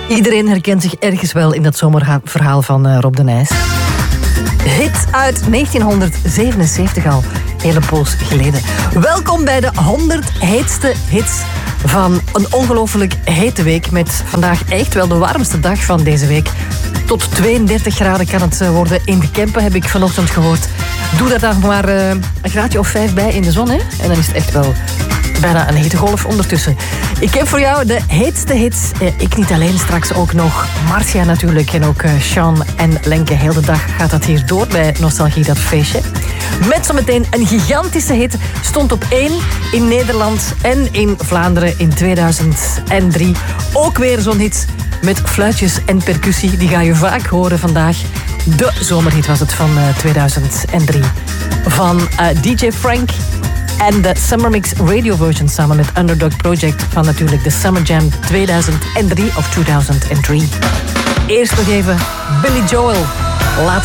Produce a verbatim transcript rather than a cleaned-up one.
Iedereen herkent zich ergens wel in dat zomerverhaal van uh, Rob de Nijs. Hit uit negentienhonderdzevenenzeventig al, hele poos geleden. Welkom bij de honderd heetste hits van een ongelooflijk hete week. Met vandaag echt wel de warmste dag van deze week. Tot tweeëndertig graden kan het worden in de Kempen, heb ik vanochtend gehoord. Doe daar dan maar uh, een graadje of vijf bij in de zon, hè? En dan is het echt wel bijna een hete golf ondertussen. Ik heb voor jou de heetste hits. Eh, ik niet alleen, straks ook nog Marcia natuurlijk. En ook uh, Sean en Lenke. Heel de dag gaat dat hier door bij Nostalgie, dat feestje. Met zometeen een gigantische hit. Stond op één in Nederland en in Vlaanderen in tweeduizend drie. Ook weer zo'n hit met fluitjes en percussie. Die ga je vaak horen vandaag. De zomerhit was het van uh, tweeduizend drie. Van uh, D J Frank en de Summer Mix radio version samen met Underdog Project van natuurlijk de Summer Jam tweeduizend drie of tweeduizend drie. Eerst nog even Billy Joel. Laat